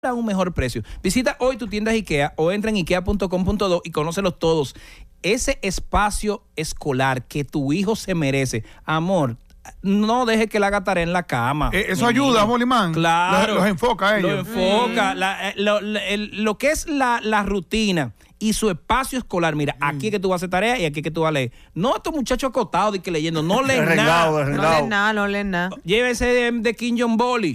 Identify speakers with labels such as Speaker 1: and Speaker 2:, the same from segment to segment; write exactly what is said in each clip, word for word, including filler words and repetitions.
Speaker 1: a un mejor precio. Visita hoy tu tienda IKEA o entra en ikea punto com punto do y conócelos todos. Ese espacio escolar que tu hijo se merece. Amor, no deje que la haga tarea en la cama.
Speaker 2: Eh, eso ayuda, Molimán.
Speaker 1: Claro.
Speaker 2: Los, los enfoca a ellos.
Speaker 1: Los enfoca. Mm. La, lo, el, lo que es la, la rutina y su espacio escolar. Mira, mm. aquí es que tú vas a hacer tarea y aquí es que tú vas a leer. No estos muchachos acotados de que leyendo. No leen nada.
Speaker 3: No leen nada, no leen nada.
Speaker 1: Llévese de, de King John Bolly.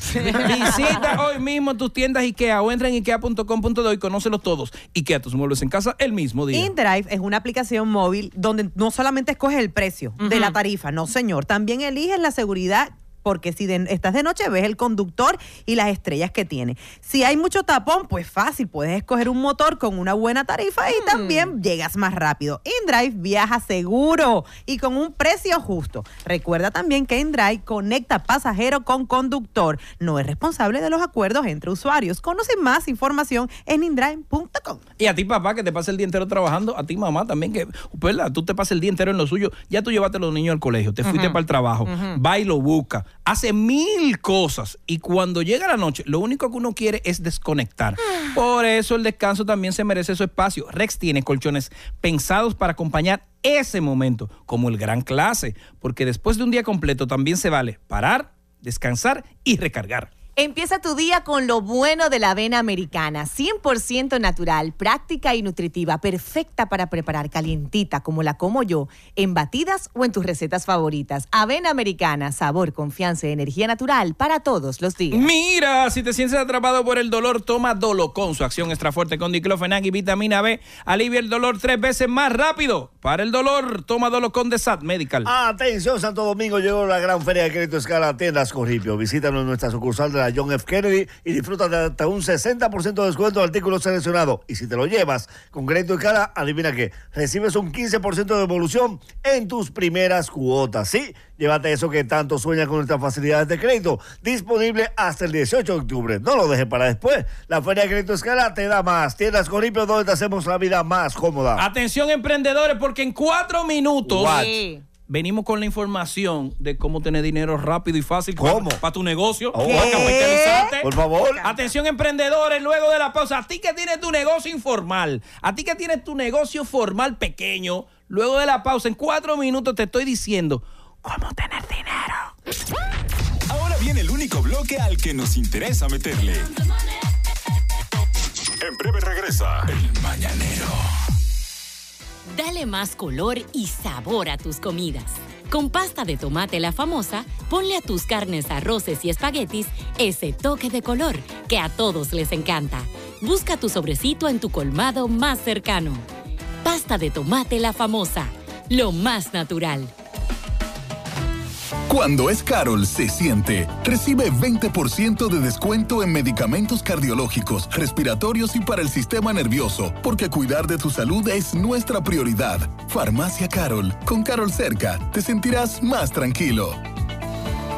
Speaker 1: Visita hoy mismo tus tiendas IKEA o entra en ikea punto com punto do y conócelos todos. IKEA, tus muebles en casa el mismo día.
Speaker 3: InDrive es una aplicación móvil donde no solamente escoges el precio uh-huh. de la tarifa, no señor, también eliges la seguridad, porque si de, estás de noche ves el conductor y las estrellas que tiene. Si hay mucho tapón, pues fácil, puedes escoger un motor con una buena tarifa y mm. también llegas más rápido. InDrive viaja seguro y con un precio justo. Recuerda también que InDrive conecta pasajero con conductor. No es responsable de los acuerdos entre usuarios. Conoce más información en indrive punto com.
Speaker 1: Y a ti, papá, que te pasa el día entero trabajando, a ti, mamá, también, que ¿verdad? Tú te pasas el día entero en lo suyo, ya tú llevaste a los niños al colegio, te fuiste uh-huh. para el trabajo, uh-huh. va y lo busca, hace mil cosas y cuando llega la noche lo único que uno quiere es desconectar. Por eso el descanso también se merece su espacio. Rex tiene colchones pensados para acompañar ese momento, como el Gran Clase, porque después de un día completo también se vale parar, descansar y recargar.
Speaker 4: Empieza tu día con lo bueno de la avena americana, cien por ciento natural, práctica y nutritiva, perfecta para preparar calientita como la como yo, en batidas o en tus recetas favoritas. Avena americana, sabor, confianza y energía natural para todos los días.
Speaker 1: Mira, si te sientes atrapado por el dolor, toma Dolocon, su acción extra fuerte con diclofenac y vitamina B, alivia el dolor tres veces más rápido. Para el dolor, toma Dolocon de S A T Medical.
Speaker 5: Atención, Santo Domingo, llegó la gran feria de crédito escala Tiendas Corripio. Visítanos en nuestra sucursal de la John F. Kennedy y disfruta de hasta un sesenta por ciento de descuento de artículos seleccionados. Y si te lo llevas con crédito escala, adivina qué, recibes un quince por ciento de devolución en tus primeras cuotas. Sí, llévate eso que tanto sueñas con nuestras facilidades de crédito. Disponible hasta el dieciocho de octubre. No lo dejes para después. La feria de crédito escala te da más. Tiendas Corripio, donde te hacemos la vida más cómoda.
Speaker 1: Atención, emprendedores, porque en cuatro minutos...
Speaker 5: What?
Speaker 1: Venimos con la información de cómo tener dinero rápido y fácil
Speaker 5: ¿Cómo?
Speaker 1: para, para tu negocio.
Speaker 5: Oh.
Speaker 1: Para capitalizarte.
Speaker 5: Por favor.
Speaker 1: Atención, emprendedores, luego de la pausa. A ti que tienes tu negocio informal, a ti que tienes tu negocio formal pequeño, luego de la pausa, en cuatro minutos te estoy diciendo cómo tener dinero.
Speaker 6: Ahora viene el único bloque al que nos interesa meterle. En breve regresa El Mañanero.
Speaker 7: Dale más color y sabor a tus comidas. Con pasta de tomate La Famosa, ponle a tus carnes, arroces y espaguetis ese toque de color que a todos les encanta. Busca tu sobrecito en tu colmado más cercano. Pasta de tomate La Famosa, lo más natural.
Speaker 6: Cuando es Carol, se siente. Recibe veinte por ciento de descuento en medicamentos cardiológicos, respiratorios y para el sistema nervioso, porque cuidar de tu salud es nuestra prioridad. Farmacia Carol. Con Carol cerca, te sentirás más tranquilo.